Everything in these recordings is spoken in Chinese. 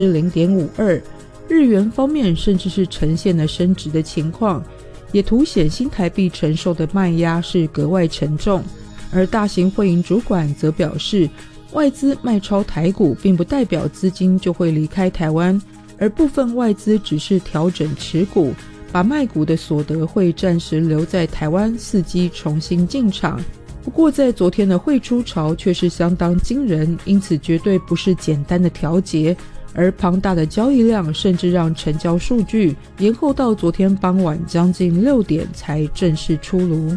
0.52%，日元方面甚至是呈现了升值的情况，也凸显新台币承受的卖压是格外沉重。而大型汇银主管则表示，外资卖超台股并不代表资金就会离开台湾，而部分外资只是调整持股，把卖股的所得会暂时留在台湾，伺机重新进场。不过在昨天的汇出潮却是相当惊人，因此绝对不是简单的调节，而庞大的交易量甚至让成交数据延后到昨天傍晚将近6点才正式出炉。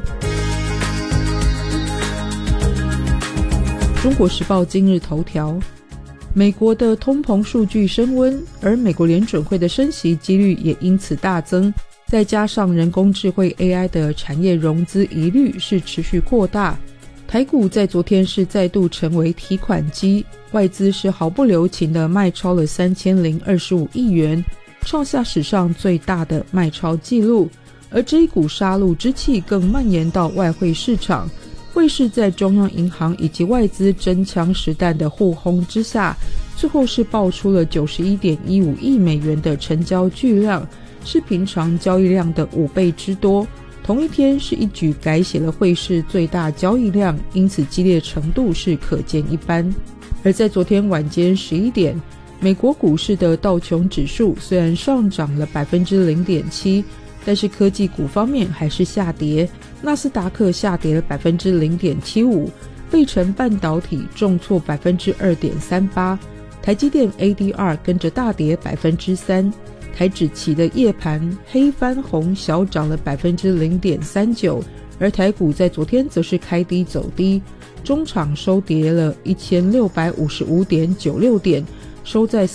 中国时报今日头条，美国的通膨数据升温，而美国联准会的升息几率也因此大增，再加上人工智慧 AI 的产业融资疑虑是持续扩大，台股在昨天是再度成为提款机，外资是毫不留情的卖超了3025亿元，创下史上最大的卖超纪录。而这一股杀戮之气更蔓延到外汇市场，汇市在中央银行以及外资真枪实弹的互轰之下，最后是爆出了91.15亿美元的成交巨量，是平常交易量的5倍之多。同一天是一举改写了汇市最大交易量，因此激烈程度是可见一斑。而在昨天晚间11点，美国股市的道琼指数虽然上涨了 0.7%， 但是科技股方面还是下跌，纳斯达克下跌了 0.75%， 费城半导体重挫 2.38%， 台积电 ADR 跟着大跌 3%， 台指期的夜盘黑翻红小涨了 0.39%， 而台股在昨天则是开低走低，中场收跌了 1655.96 点，收在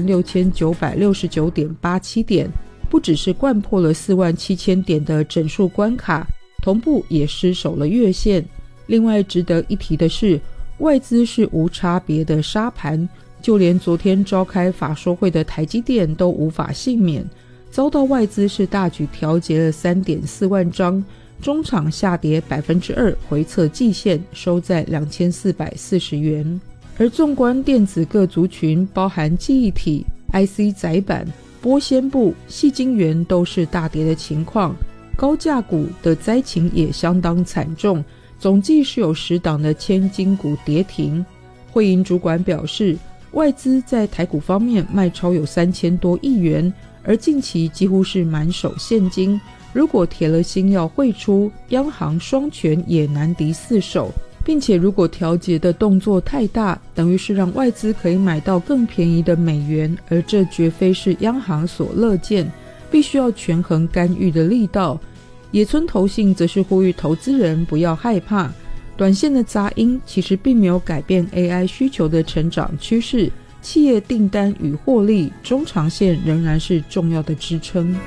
46,969.87 点，不只是掼破了47000点的整数关卡，同步也失守了月线。另外值得一提的是，外资是无差别的杀盘，就连昨天召开法说会的台积电都无法幸免，遭到外资是大举调节了 3.4 万张，中场下跌 2%， 回测季线收在2440元。而纵观电子各族群，包含记忆体、IC 载板、玻纤布、矽晶圆都是大跌的情况，高价股的灾情也相当惨重，总计是有10档的千金股跌停。汇银主管表示，外资在台股方面卖超有3000多亿元，而近期几乎是满手现金，如果铁了心要汇出，央行双拳也难敌4手，并且如果调节的动作太大，等于是让外资可以买到更便宜的美元，而这绝非是央行所乐见，必须要权衡干预的力道。野村投信则是呼吁投资人不要害怕，短线的杂音其实并没有改变 AI 需求的成长趋势，企业订单与获利中长线仍然是重要的支撑。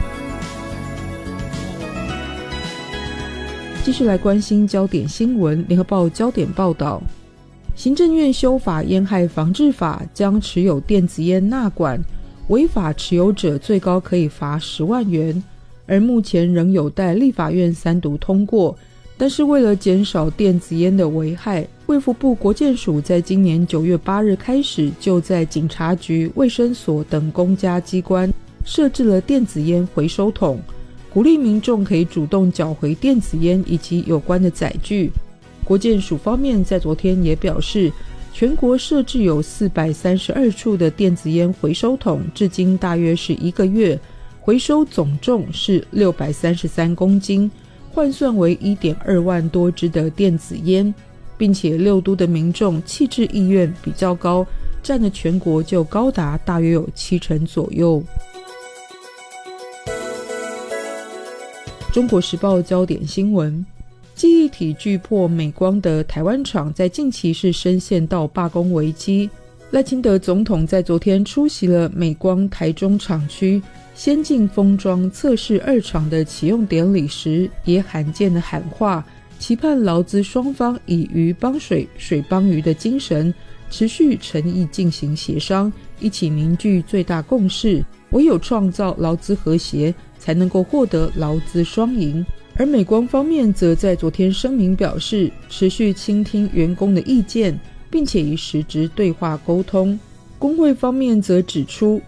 继续来关心焦点新闻，联合报焦点报道，行政院修法烟害防治法，将持有电子烟纳管，违法持有者最高可以罚10万元，而目前仍有待立法院3读通过。但是为了减少电子烟的危害，卫福部国健署在今年9月8日开始，就在警察局、卫生所等公家机关设置了电子烟回收桶，鼓励民众可以主动缴回电子烟以及有关的载具。国健署方面在昨天也表示，全国设置有432处的电子烟回收桶，至今大约是1个月，回收总重是633公斤，换算为 1.2 万多支的电子烟，并且6都的民众弃置意愿比较高，占了全国就高达大约有70%左右。中国时报焦点新闻，记忆体巨破美光的台湾厂在近期是深陷到罢工危机。赖清德总统在昨天出席了美光台中厂区先进封装测试2厂的启用典礼时，也罕见的喊话，期盼劳资双方以鱼帮水，水帮鱼的精神，持续诚意进行协商，一起凝聚最大共识，唯有创造劳资和谐，才能够获得劳资双赢。而美光方面则在昨天声明表示，持续倾听员工的意见，并且以实质对话沟通。 工会方面则指出，